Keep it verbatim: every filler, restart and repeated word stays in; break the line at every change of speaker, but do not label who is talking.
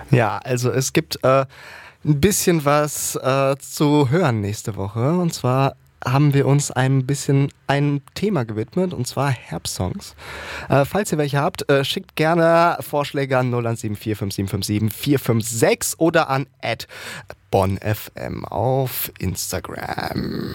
Ja, also es gibt äh, ein bisschen was äh, zu hören nächste Woche. Und zwar haben wir uns ein bisschen einem Thema gewidmet, und zwar Herbstsongs. Äh, falls ihr welche habt, äh, schickt gerne Vorschläge an null eins sieben vier fünf sieben fünf sieben vier fünf sechs oder an at bonnfm auf Instagram.